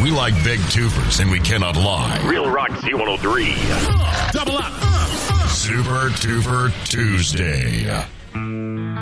We like big twofer, and we cannot lie. Real Rock Z103. Double up. Super Twofer Tuesday.